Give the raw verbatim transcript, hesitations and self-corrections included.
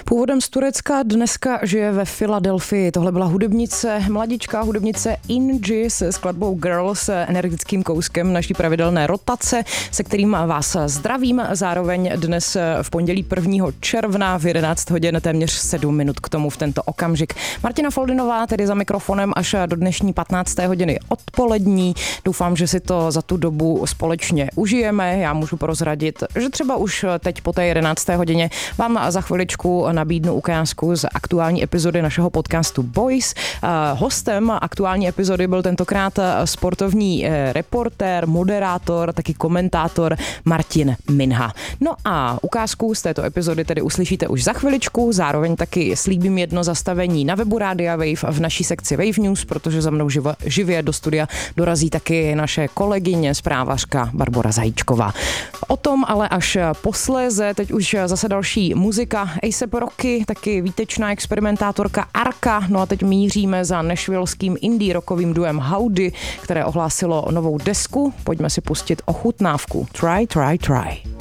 Původem z Turecka, dneska žije ve Filadelfii. Tohle byla hudebnice, mladičká hudebnice Inji se skladbou Girls, energickým kouskem naší pravidelné rotace, se kterým vás zdravím. Zároveň dnes v pondělí prvního června v jedenáct hodin téměř sedm minut k tomu v tento okamžik. Martina Foldinová tedy za mikrofonem až do dnešní patnácté hodiny odpolední. Doufám, že si to za tu dobu společně užijeme. Já můžu prozradit, že třeba už teď po té jedenácté hodině vám za chviličku nabídnu ukázku z aktuální epizody našeho podcastu Boys. Hostem aktuální epizody byl tentokrát sportovní reportér, moderátor, taky komentátor Martin Minha. No a ukázku z této epizody tedy uslyšíte už za chviličku, zároveň taky slíbím jedno zastavení na webu Rádia Wave v naší sekci Wave News, protože za mnou živa, živě do studia dorazí taky naše kolegyně, zprávařka Barbora Zajíčková. O tom ale až posléze, teď už zase další muzika A$ej ép Rocky, taky výtečná experimentátorka Arka, no a teď míříme za nashvilleským indie rockovým duem Howdy, které ohlásilo novou desku. Pojďme si pustit ochutnávku. Try, try, try.